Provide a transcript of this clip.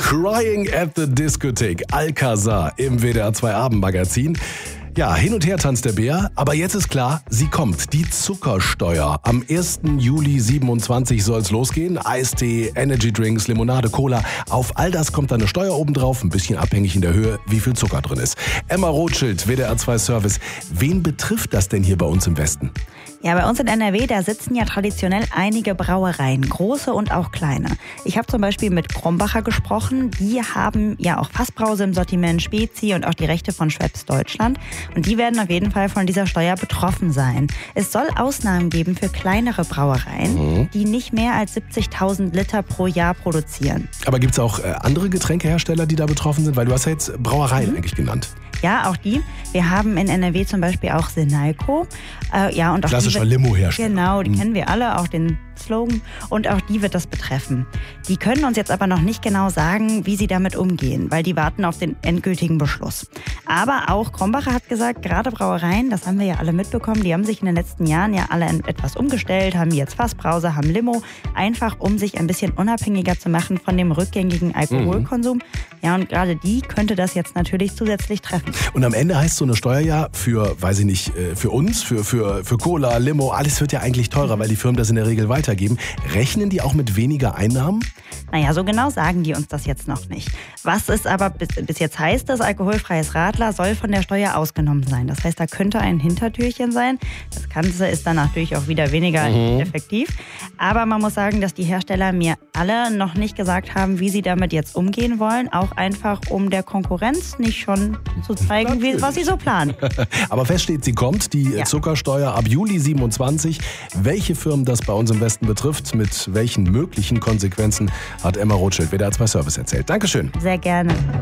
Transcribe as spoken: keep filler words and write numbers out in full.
Crying at the Discotheque, Alcazar im W D R zwei Abendmagazin. Ja, hin und her tanzt der Bär, aber jetzt ist klar, sie kommt, die Zuckersteuer. Am ersten Juli siebenundzwanzig soll es losgehen. Eistee, Energydrinks, Limonade, Cola. Auf all das kommt dann eine Steuer obendrauf, ein bisschen abhängig in der Höhe, wie viel Zucker drin ist. Emma Rothschild, W D R zwei Service. Wen betrifft das denn hier bei uns im Westen? Ja, bei uns in N R W, da sitzen ja traditionell einige Brauereien, große und auch kleine. Ich habe zum Beispiel mit Krombacher gesprochen. Die haben ja auch Fassbrause im Sortiment, Spezi und auch die Rechte von Schweppes Deutschland. Und die werden auf jeden Fall von dieser Steuer betroffen sein. Es soll Ausnahmen geben für kleinere Brauereien, mhm. die nicht mehr als siebzigtausend Liter pro Jahr produzieren. Aber gibt es auch äh, andere Getränkehersteller, die da betroffen sind? Weil du hast ja jetzt Brauereien mhm. eigentlich genannt. Ja, auch die. Wir haben in N R W zum Beispiel auch Sinalco. Äh, ja, und auch klassischer Limo-Hersteller. Genau, die mhm. kennen wir alle, auch den Slogan. Und auch die wird das betreffen. Die können uns jetzt aber noch nicht genau sagen, wie sie damit umgehen, weil die warten auf den endgültigen Beschluss. Aber auch Krombacher hat gesagt, gerade Brauereien, das haben wir ja alle mitbekommen, die haben sich in den letzten Jahren ja alle etwas umgestellt, haben jetzt Fassbrause, haben Limo, einfach um sich ein bisschen unabhängiger zu machen von dem rückgängigen Alkoholkonsum. Mhm. Ja, und gerade die könnte das jetzt natürlich zusätzlich treffen. Und am Ende heißt so eine Steuer ja für, weiß ich nicht, für uns, für, für, für Cola, Limo, alles wird ja eigentlich teurer, mhm. weil die Firmen das in der Regel weitergeben. Rechnen die auch mit weniger Einnahmen? Naja, so genau sagen die uns das jetzt noch nicht. Was es aber bis, bis jetzt heißt, das alkoholfreies Radler soll von der Steuer ausgenommen sein. Das heißt, da könnte ein Hintertürchen sein. Das Ganze ist dann natürlich auch wieder weniger mhm. effektiv. Aber man muss sagen, dass die Hersteller mir alle noch nicht gesagt haben, wie sie damit jetzt umgehen wollen. Auch einfach, um der Konkurrenz nicht schon zu zeigen, wie, was sie so planen. Aber fest steht, sie kommt, die ja. Zuckersteuer ab Juli siebenundzwanzig. Welche Firmen das bei uns im Westen betrifft, mit welchen möglichen Konsequenzen, hat Emma Rothschild, W D R zwei Service erzählt. Dankeschön. Sehr gerne.